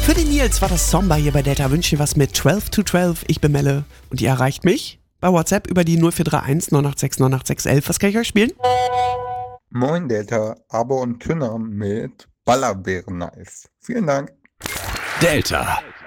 Für den Nils war das Somba hier bei Delta. Wünsche dir was mit 12 to 12. Ich bin Melle und ihr erreicht mich bei WhatsApp über die 0431 986 98611. Was kann ich euch spielen? Moin Delta, Aber und Tünner mit Ballerbeeren nice. Vielen Dank. Delta.